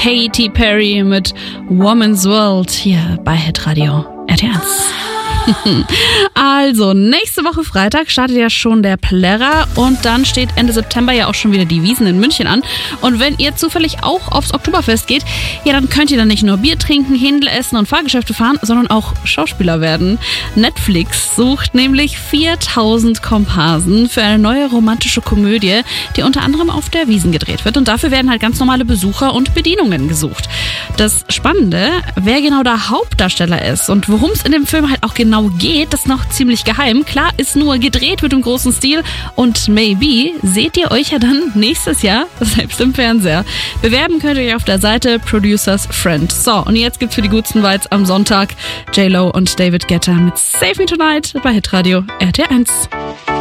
Katy Perry mit Woman's World hier bei Hitradio RT1. Also, nächste Woche Freitag startet ja schon der Plärrer und dann steht Ende September ja auch schon wieder die Wiesn in München an. Und wenn ihr zufällig auch aufs Oktoberfest geht, ja, dann könnt ihr dann nicht nur Bier trinken, Händel essen und Fahrgeschäfte fahren, sondern auch Schauspieler werden. Netflix sucht nämlich 4000 Komparsen für eine neue romantische Komödie, die unter anderem auf der Wiesn gedreht wird. Und dafür werden halt ganz normale Besucher und Bedienungen gesucht. Das Spannende, wer genau der Hauptdarsteller ist und worum es in dem Film halt auch genau geht, das ist noch ziemlich geheim. Klar, ist nur gedreht mit dem großen Stil und maybe seht ihr euch ja dann nächstes Jahr selbst im Fernseher. Bewerben könnt ihr euch auf der Seite Producers Friend. So, und jetzt gibt's für die gutsten Vibes am Sonntag J-Lo und David Guetta mit Save Me Tonight bei Hitradio RT1.